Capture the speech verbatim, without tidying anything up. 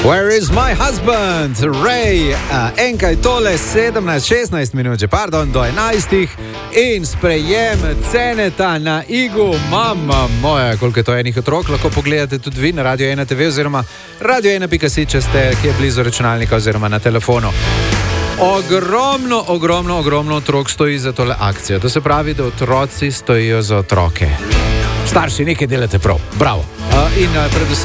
Where is my husband? Ray, uh, enkaj tole, sedemnajst, šestnajst minut, pardon, do enajstih in sprejem Ceneta na Igu. Mama moja, koliko je to enih otrok, lahko pogledate tudi vi na Radio ena te ve oziroma radio ena pika si, če ste kje blizu računalnika oziroma na telefonu. Ogromno, ogromno, ogromno otrok stoji za tole akcijo. To se pravi, da otroci stojijo za otroke. Starši, nekaj delate prav. Bravo. Uh, in uh, predvsem